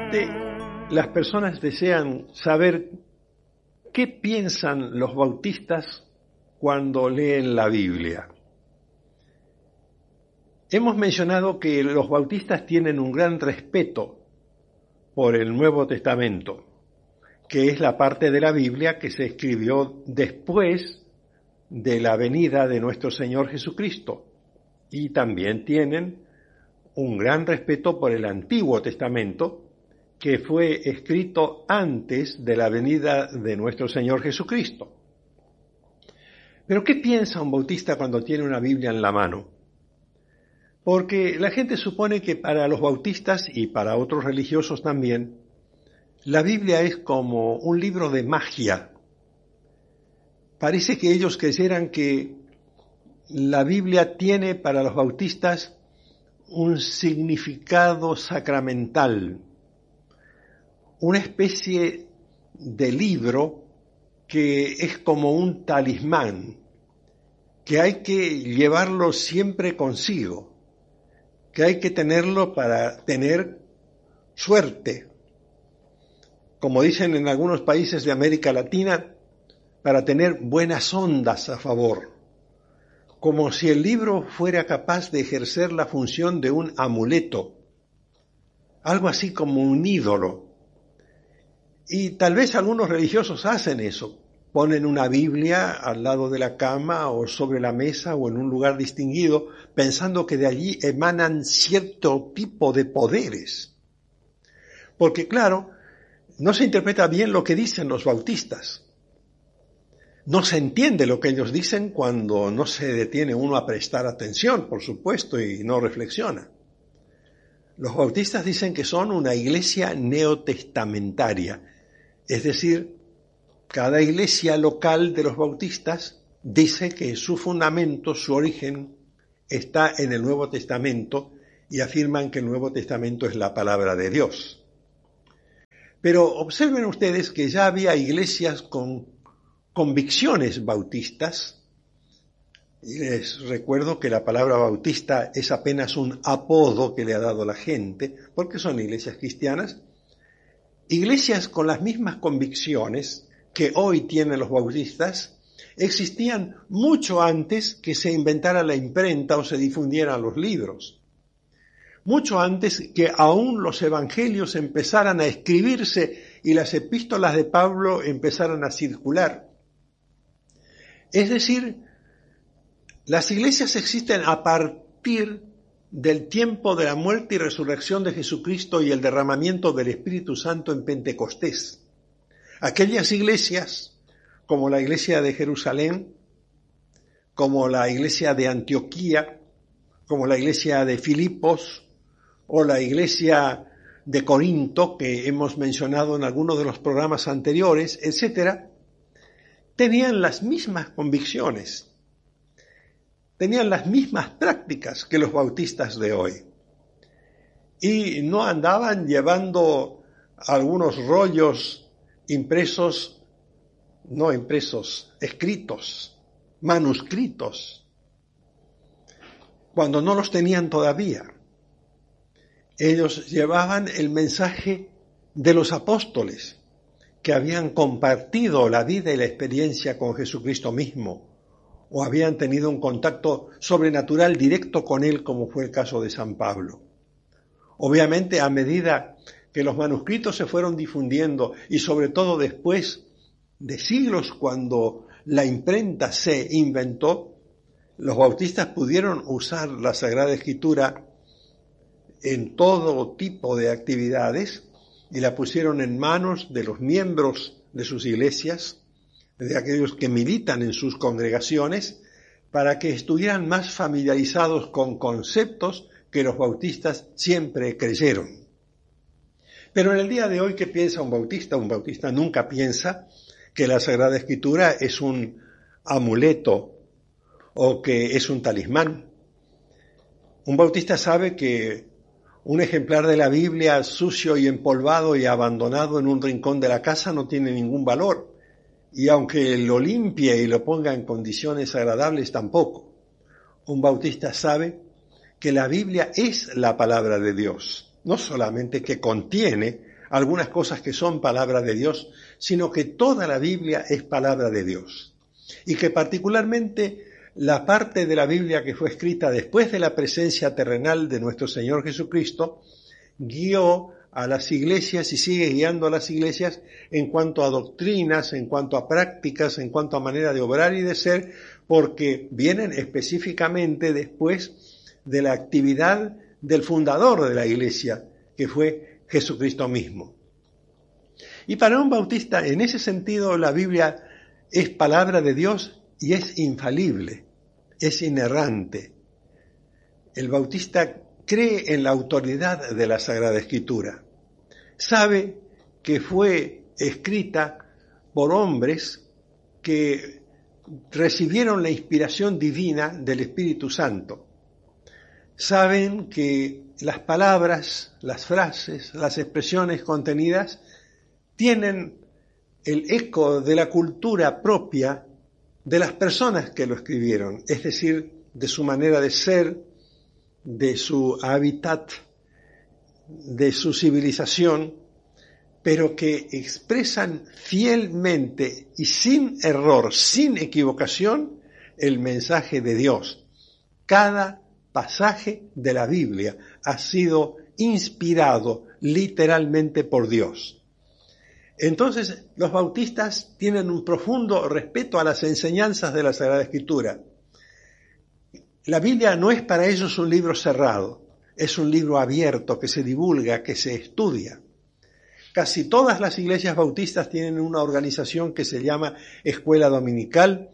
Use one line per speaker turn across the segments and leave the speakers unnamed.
Generalmente las personas desean saber qué piensan los bautistas cuando leen la Biblia. Hemos mencionado que los bautistas tienen un gran respeto por el Nuevo Testamento, que es la parte de la Biblia que se escribió después de la venida de nuestro Señor Jesucristo. Y también tienen un gran respeto por el Antiguo Testamento, que fue escrito antes de la venida de nuestro Señor Jesucristo. Pero ¿qué piensa un bautista cuando tiene una Biblia en la mano? Porque la gente supone que para los bautistas y para otros religiosos también, la Biblia es como un libro de magia. Parece que ellos creyeran que la Biblia tiene para los bautistas un significado sacramental, una especie de libro que es como un talismán, que hay que llevarlo siempre consigo, que hay que tenerlo para tener suerte. Como dicen en algunos países de América Latina, para tener buenas ondas a favor, como si el libro fuera capaz de ejercer la función de un amuleto, algo así como un ídolo. Y tal vez algunos religiosos hacen eso, ponen una Biblia al lado de la cama o sobre la mesa o en un lugar distinguido, pensando que de allí emanan cierto tipo de poderes. Porque claro, no se interpreta bien lo que dicen los bautistas. No se entiende lo que ellos dicen cuando no se detiene uno a prestar atención, por supuesto, y no reflexiona. Los bautistas dicen que son una iglesia neotestamentaria, es decir, cada iglesia local de los bautistas dice que su fundamento, su origen, está en el Nuevo Testamento y afirman que el Nuevo Testamento es la palabra de Dios. Pero observen ustedes que ya había iglesias con convicciones bautistas, y les recuerdo que la palabra bautista es apenas un apodo que le ha dado la gente, porque son iglesias cristianas, iglesias con las mismas convicciones que hoy tienen los bautistas, existían mucho antes que se inventara la imprenta o se difundieran los libros, mucho antes que aún los evangelios empezaran a escribirse y las epístolas de Pablo empezaran a circular. Es decir, las iglesias existen a partir del tiempo de la muerte y resurrección de Jesucristo y el derramamiento del Espíritu Santo en Pentecostés. Aquellas iglesias, como la iglesia de Jerusalén, como la iglesia de Antioquía, como la iglesia de Filipos o la iglesia de Corinto, que hemos mencionado en algunos de los programas anteriores, etcétera, tenían las mismas convicciones, tenían las mismas prácticas que los bautistas de hoy. Y no andaban llevando algunos rollos escritos, manuscritos, cuando no los tenían todavía. Ellos llevaban el mensaje de los apóstoles, que habían compartido la vida y la experiencia con Jesucristo mismo, o habían tenido un contacto sobrenatural directo con él, como fue el caso de San Pablo. Obviamente, a medida que los manuscritos se fueron difundiendo, y sobre todo después de siglos, cuando la imprenta se inventó, los bautistas pudieron usar la Sagrada Escritura en todo tipo de actividades, y la pusieron en manos de los miembros de sus iglesias, de aquellos que militan en sus congregaciones, para que estuvieran más familiarizados con conceptos que los bautistas siempre creyeron. Pero en el día de hoy, ¿qué piensa un bautista? Un bautista nunca piensa que la Sagrada Escritura es un amuleto o que es un talismán. Un bautista sabe que un ejemplar de la Biblia sucio y empolvado y abandonado en un rincón de la casa no tiene ningún valor, y aunque lo limpie y lo ponga en condiciones agradables tampoco. Un bautista sabe que la Biblia es la palabra de Dios, no solamente que contiene algunas cosas que son palabra de Dios, sino que toda la Biblia es palabra de Dios. Y que particularmente la parte de la Biblia que fue escrita después de la presencia terrenal de nuestro Señor Jesucristo, guió a las iglesias y sigue guiando a las iglesias en cuanto a doctrinas, en cuanto a prácticas, en cuanto a manera de obrar y de ser, porque vienen específicamente después de la actividad del fundador de la iglesia, que fue Jesucristo mismo. Y para un bautista, en ese sentido, la Biblia es palabra de Dios y es infalible, es inerrante. El bautista cree en la autoridad de la Sagrada Escritura. Sabe que fue escrita por hombres que recibieron la inspiración divina del Espíritu Santo. Saben que las palabras, las frases, las expresiones contenidas tienen el eco de la cultura propia de las personas que lo escribieron, es decir, de su manera de ser, de su hábitat, de su civilización, pero que expresan fielmente y sin error, sin equivocación, el mensaje de Dios. Cada pasaje de la Biblia ha sido inspirado literalmente por Dios. Entonces, los bautistas tienen un profundo respeto a las enseñanzas de la Sagrada Escritura. La Biblia no es para ellos un libro cerrado, es un libro abierto que se divulga, que se estudia. Casi todas las iglesias bautistas tienen una organización que se llama Escuela Dominical,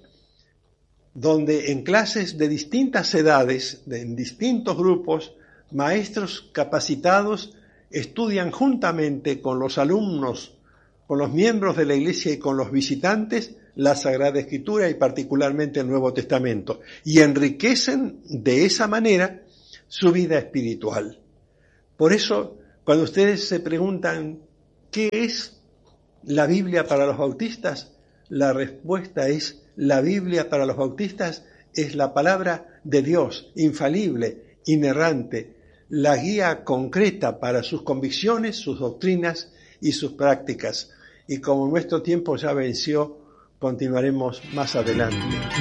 donde en clases de distintas edades, en distintos grupos, maestros capacitados estudian juntamente con los alumnos, con los miembros de la iglesia y con los visitantes la Sagrada Escritura y particularmente el Nuevo Testamento, y enriquecen de esa manera su vida espiritual. Por eso, cuando ustedes se preguntan ¿qué es la Biblia para los bautistas? La respuesta es, la Biblia para los bautistas es la palabra de Dios, infalible, inerrante, la guía concreta para sus convicciones, sus doctrinas y sus prácticas. Y como nuestro tiempo ya venció, continuaremos más adelante.